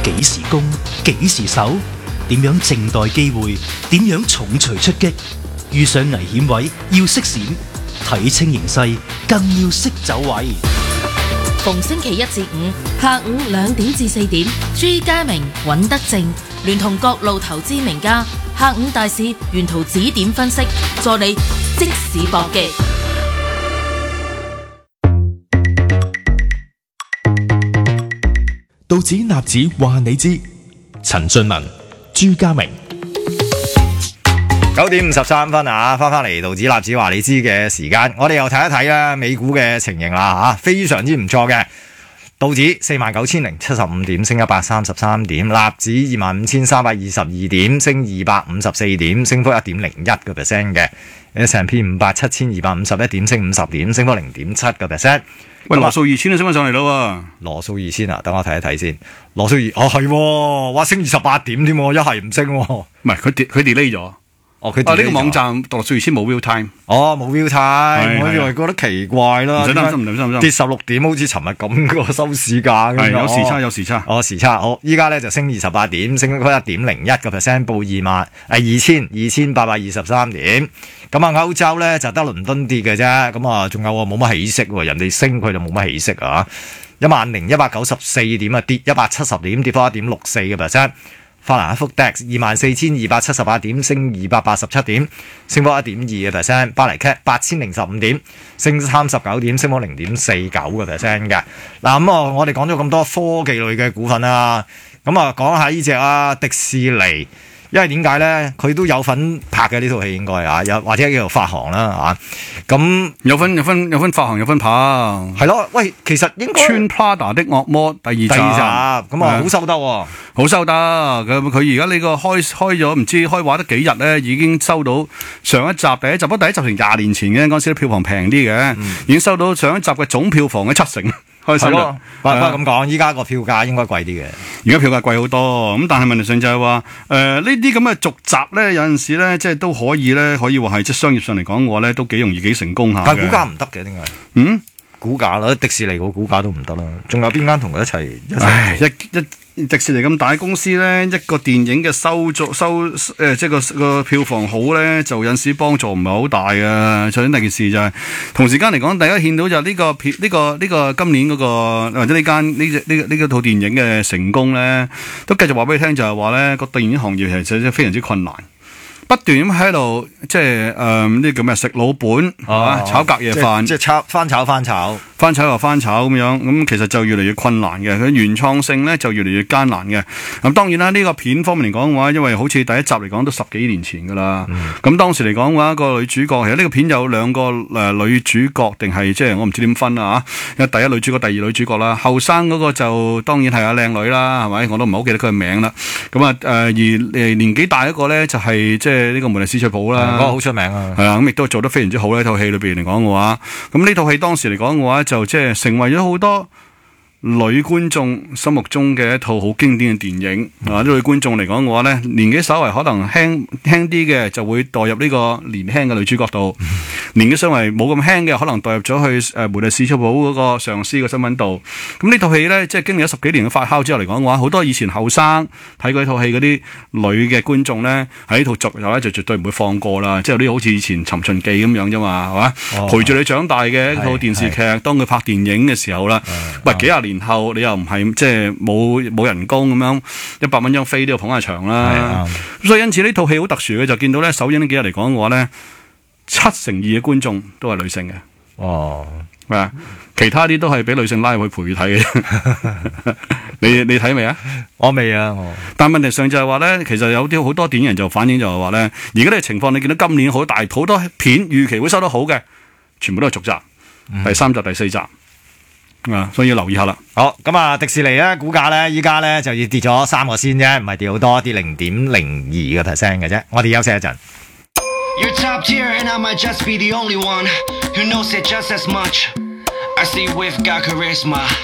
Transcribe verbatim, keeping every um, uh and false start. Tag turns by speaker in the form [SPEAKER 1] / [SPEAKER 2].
[SPEAKER 1] 幾時攻，幾時守，點樣靜待機會，點樣重錘出擊。遇上危險位要識閃，睇清形勢更要識走位。
[SPEAKER 2] 逢星期一至五下午兩點至四點，朱家明、尹德正聯同各路投資名家，下午大市沿途指點分析，助你即時搏擊。
[SPEAKER 3] 道指納指話你知，陳俊文、朱家明。
[SPEAKER 4] 九點五十三分啊，翻翻嚟道指納指話你知嘅時間，我哋又睇一睇啦，美股嘅情形啦吓，非常之唔錯嘅。道指四萬九千零七十五點，升一百三十三點；納指二萬五千三百二十二點，升二百五十四點，升幅一點零一個 percent 嘅。S and P 五百七千二百五十一點，升五十點，升幅零點七個 percent。
[SPEAKER 5] 喂，羅素二千都升翻上嚟咯喎！
[SPEAKER 4] 羅素二千啊，等我睇一睇先。羅素二哦係，哇升二十八點添，一係唔升。唔
[SPEAKER 5] 係佢跌，佢 delay 咗。
[SPEAKER 4] 哦，佢
[SPEAKER 5] 啊呢個網站羅素二千冇 view time。
[SPEAKER 4] 哦，冇 view time，我以為覺得奇怪啦。
[SPEAKER 5] 唔使擔心，唔使擔心。
[SPEAKER 4] 跌十六點，好似尋日咁個收市價咁樣。
[SPEAKER 5] 係有時差，有時差。
[SPEAKER 4] 哦，時差。好，依家咧就升二十八點，升幅一點零一個 percent， 報二萬誒二千二千八百二十三點。咁啊，歐洲咧就得倫敦跌嘅啫。咁啊，仲有冇乜起色喎？人哋升佢就冇乜起色啊！一萬零一百九十四點啊，跌一百七十點，跌幅一點六四個 percent。法蘭克福 D A X 二萬四千二百七十八點，升二百八十七點，升幅一點二嘅 percent。巴黎 C A T 八千零十五點，升三十九點，升幅零點四九嘅 percent 嘅。嗱咁啊，我哋講咗咁多科技類嘅股份啊，咁啊講下呢隻啊迪士尼。因為點解咧？佢都有份拍嘅呢套戲，應該啊，有或者叫做發行啦嚇。咁
[SPEAKER 5] 有分有分有分發行有分拍，
[SPEAKER 4] 係咯。喂，其實應該
[SPEAKER 5] 穿 Prada 的惡魔第二集，
[SPEAKER 4] 第二集咁啊，好收得喎，
[SPEAKER 5] 好收得。咁佢而家呢個開開咗唔知開畫得幾日咧，已經收到上一集第一集，不過第一集成廿年前嘅嗰陣時，啲票房平啲嘅，嗯、已經收到上一集嘅總票房嘅七成。開心咯，
[SPEAKER 4] 不過咁講，依家個票價應該貴啲嘅。
[SPEAKER 5] 而家票價貴好多，咁但係問題上就係話，誒呢啲咁嘅續集咧，有陣時咧，即係都可以咧，可以話係即係商業上嚟講嘅話咧，都幾容易幾成功下嘅。
[SPEAKER 4] 但係股價唔得嘅，點解？
[SPEAKER 5] 嗯，
[SPEAKER 4] 股價啦，迪士尼個股價都唔得啦。仲有邊間同佢一齊？
[SPEAKER 5] 唉，一一。迪士尼咁大公司咧，一個電影嘅收作收誒、呃，即係個個票房好咧，就有陣時幫助唔係好大嘅。首先第一件事就係、是、同時間嚟講，大家見到就呢、這個片呢、這個呢、這個今年嗰、那個或者呢間呢隻呢呢個套電影嘅成功咧，都繼續話俾你聽，就係話咧個電影行業其實非常之困難。不斷咁喺度，即係誒呢啲叫咩？食老本，哦、炒隔夜飯，
[SPEAKER 4] 即係炒翻炒翻炒，
[SPEAKER 5] 翻炒又翻炒咁樣，咁其實就越嚟越困難嘅。佢原創性咧就越嚟越艱難嘅。咁當然啦，呢、這個片方面嚟講嘅話，因為好似第一集嚟講都十幾年前㗎啦。咁、嗯、當時嚟講嘅話，個女主角其實呢個片有兩個誒、呃、女主角，定係即係我唔知點分啊嚇。第一女主角，第二女主角啦。後生嗰個就當然係阿靚女啦，係咪？我都唔係好記得佢嘅名啦。咁啊誒而誒年紀大一個咧就係、是、即係。呢個梅麗史翠普啦，嗰個好出名啊，係啊，咁亦都做得非常之好呢套戲裏邊嚟講嘅話，咁呢套戲當時嚟講嘅話，就即係成為咗好多女觀眾心目中嘅一套好經典嘅電影啊！啲女觀眾嚟講嘅話咧，年紀稍為可能輕輕啲嘅，就會代入呢個年輕嘅女主角度；年紀稍為冇咁輕嘅，可能代入咗去誒梅麗史翠普嗰個上司嘅身份度。咁呢套戲咧，即係經歷咗十幾年嘅發酵之後嚟講嘅話，好多以前後生睇過呢套戲嗰啲女嘅觀眾咧，喺呢套作入咧就絕對唔會放過啦。即係啲好似以前《尋秦記》咁樣啫嘛，係嘛？哦、陪住你長大嘅一套電視劇，當佢拍電影嘅時候啦，喂、嗯、幾廿年。然後你又唔係即係冇冇人工咁樣一百蚊張飛都要捧下場啦，咁所以因此呢套戲好特殊嘅，就見到咧首映呢幾日嚟講嘅話咧，七成二嘅觀眾都係女性嘅。哦，係啊，其他啲都係俾女性拉入去陪佢睇嘅。你你睇未啊？我未啊。但係問題上就係話咧，其實有啲好多電影人就反映就係話咧，而家呢個情況你見到今年好大好多片預期會收得好嘅，全部都係續集，嗯、第三集、第四集。啊，所以要留意下啦。好，咁啊，迪士尼咧，股價咧，依家咧就要跌咗三個先啫，唔係跌好多，跌零點零二個 percent 嘅啫。我哋休息一陣。You're top tier and I might just be the only one who knows it just as much. I see we've got charisma.